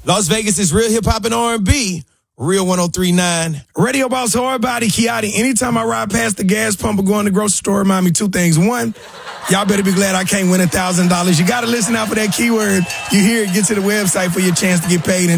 Las Vegas is real hip hop and R&B. Real 103.9. Radio Boss Hard Body Kiati. Anytime I ride past the gas pump or go in the grocery store, remind me two things. One, y'all better be glad I can't win $1,000. You got to listen out for that keyword. You hear it, get to the website for your chance to get paid.